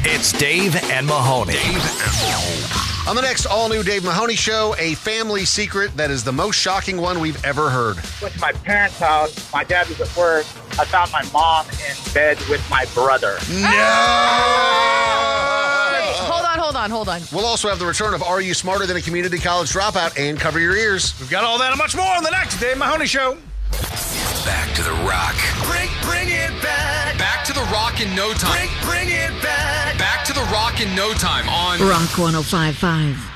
It's Dave and Mahoney. On the next all-new Dave Mahoney Show, a family secret that is the most shocking one we've ever heard. Went to my parents' house. My dad was at work. I found my mom in bed with my brother. Hold on. We'll also have the return of Are You Smarter Than a Community College Dropout and Cover Your Ears. We've got all that and much more on the next Dave Mahoney Show. Back to the rock. Bring it back. Back to the rock in no time. Bring it back. Back to the rock in no time on Rock 105.5.